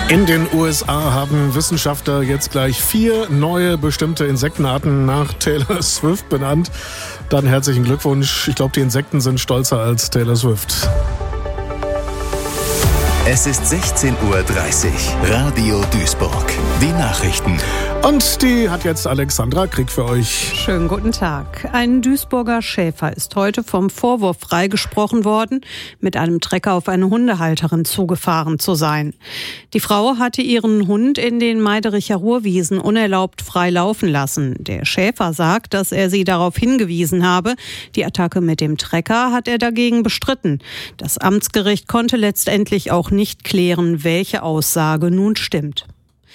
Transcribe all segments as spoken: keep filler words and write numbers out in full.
In den U S A haben Wissenschaftler jetzt gleich vier neue bestimmte Insektenarten nach Taylor Swift benannt. Dann herzlichen Glückwunsch. Ich glaube, die Insekten sind stolzer als Taylor Swift. Es ist sechzehn Uhr dreißig. Radio Duisburg. Die Nachrichten. Und die hat jetzt Alexandra Krieg für euch. Schönen guten Tag. Ein Duisburger Schäfer ist heute vom Vorwurf freigesprochen worden, mit einem Trecker auf eine Hundehalterin zugefahren zu sein. Die Frau hatte ihren Hund in den Meidericher Ruhrwiesen unerlaubt frei laufen lassen. Der Schäfer sagt, dass er sie darauf hingewiesen habe. Die Attacke mit dem Trecker hat er dagegen bestritten. Das Amtsgericht konnte letztendlich auch nicht klären, welche Aussage nun stimmt.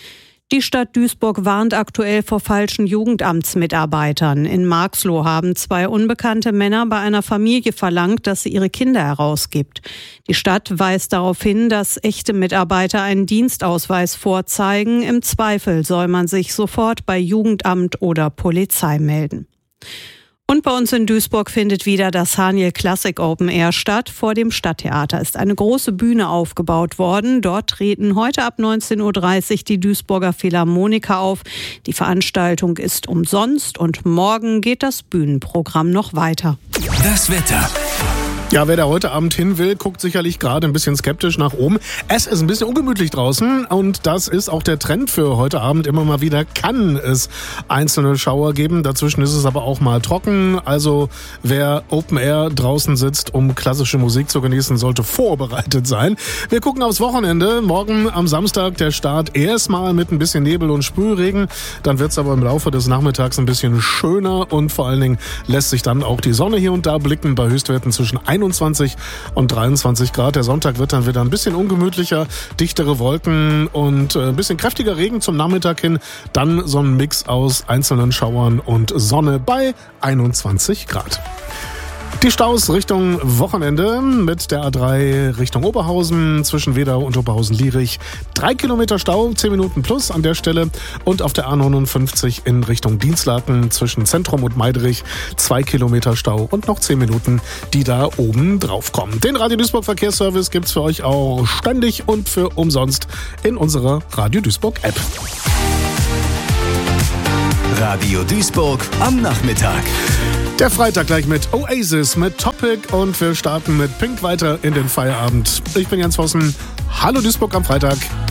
Die Stadt Duisburg warnt aktuell vor falschen Jugendamtsmitarbeitern. In Marxloh haben zwei unbekannte Männer bei einer Familie verlangt, dass sie ihre Kinder herausgibt. Die Stadt weist darauf hin, dass echte Mitarbeiter einen Dienstausweis vorzeigen. Im Zweifel soll man sich sofort bei Jugendamt oder Polizei melden. Und bei uns in Duisburg findet wieder das Haniel Classic Open Air statt. Vor dem Stadttheater ist eine große Bühne aufgebaut worden. Dort treten heute ab neunzehn Uhr dreißig die Duisburger Philharmoniker auf. Die Veranstaltung ist umsonst und morgen geht das Bühnenprogramm noch weiter. Das Wetter. Ja, wer da heute Abend hin will, guckt sicherlich gerade ein bisschen skeptisch nach oben. Es ist ein bisschen ungemütlich draußen und das ist auch der Trend für heute Abend. Immer mal wieder kann es einzelne Schauer geben. Dazwischen ist es aber auch mal trocken. Also wer Open Air draußen sitzt, um klassische Musik zu genießen, sollte vorbereitet sein. Wir gucken aufs Wochenende. Morgen am Samstag der Start erstmal mit ein bisschen Nebel und Sprühregen. Dann wird es aber im Laufe des Nachmittags ein bisschen schöner und vor allen Dingen lässt sich dann auch die Sonne hier und da blicken bei Höchstwerten zwischen einundzwanzig und dreiundzwanzig Grad. Der Sonntag wird dann wieder ein bisschen ungemütlicher, dichtere Wolken und ein bisschen kräftiger Regen zum Nachmittag hin. Dann so ein Mix aus einzelnen Schauern und Sonne bei einundzwanzig Grad. Die Staus Richtung Wochenende mit der A drei Richtung Oberhausen zwischen Wedau und Oberhausen-Lierich. Drei Kilometer Stau, zehn Minuten plus an der Stelle. Und auf der A neunundfünfzig in Richtung Dinslaken zwischen Zentrum und Meiderich. Zwei Kilometer Stau und noch zehn Minuten, die da oben drauf kommen. Den Radio Duisburg Verkehrsservice gibt's für euch auch ständig und für umsonst in unserer Radio Duisburg App. Radio Duisburg am Nachmittag. Der Freitag gleich mit Oasis, mit Topic und wir starten mit Pink weiter in den Feierabend. Ich bin Jens Vossen. Hallo Duisburg am Freitag.